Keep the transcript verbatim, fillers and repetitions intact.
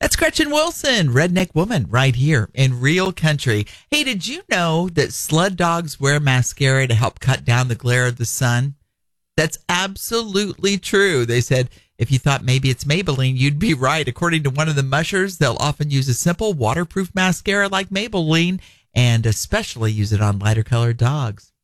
That's Gretchen Wilson, Redneck Woman, right here in Real Country. Hey, did you know that sled dogs wear mascara to help cut down the glare of the sun? That's absolutely true. They said, if you thought maybe it's Maybelline, you'd be right. According to one of the mushers, they'll often use a simple waterproof mascara like Maybelline and especially use it on lighter colored dogs.